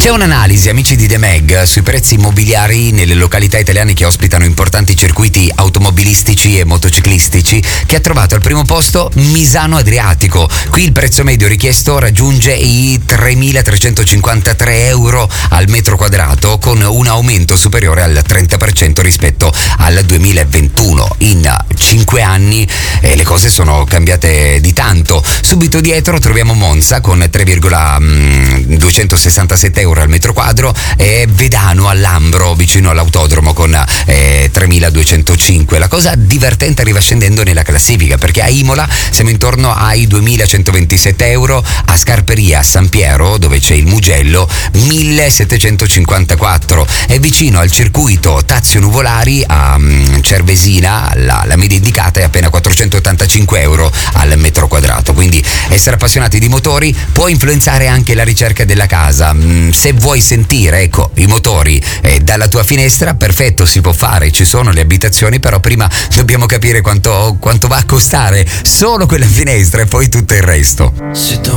C'è un'analisi, amici di The Meg, sui prezzi immobiliari nelle località italiane che ospitano importanti circuiti automobilistici e motociclistici, che ha trovato al primo posto Misano Adriatico. Qui il prezzo medio richiesto raggiunge i 3.353 euro al metro quadrato, con un aumento superiore al 30% rispetto al 2021. In 5 anni le cose sono cambiate di tanto. Subito dietro troviamo Monza con 3,267 euro al metro quadro, e Vedano all'Ambro vicino all'autodromo con 3.205. La cosa divertente arriva scendendo nella classifica, perché a Imola siamo intorno ai 2.127 euro, a Scarperia, a San Piero, dove c'è il Mugello, 1.754. È vicino al circuito Tazio Nuvolari a Cervesina, la media indicata è appena 485 euro al metro quadrato. Quindi essere appassionati di motori può influenzare anche la ricerca della casa. Se vuoi sentire, i motori dalla tua finestra, perfetto, si può fare, ci sono le abitazioni, però prima dobbiamo capire quanto va a costare solo quella finestra e poi tutto il resto.